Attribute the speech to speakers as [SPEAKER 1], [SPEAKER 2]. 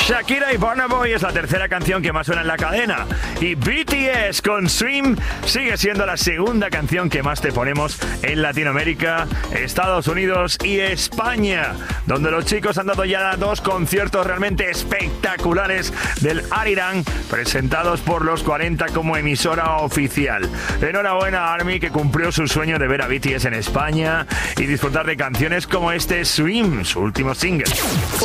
[SPEAKER 1] Shakira y Burna Boy es la tercera canción que más suena en la cadena. Y BTS con Swim sigue siendo la segunda canción que más te ponemos en Latinoamérica, Estados Unidos y España, donde los chicos han dado ya 2 conciertos realmente espectaculares del Arirang, presentados por los 40 como emisora oficial. Enhorabuena a ARMY, que cumplió su sueño de ver a BTS en España y disfrutar de canciones como este Swim, su último single.